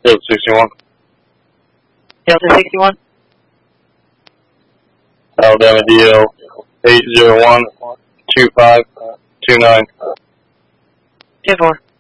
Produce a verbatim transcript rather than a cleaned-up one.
Delta sixty-one. Delta sixty-one. Alabama D L eight zero one two five two nine. ten four.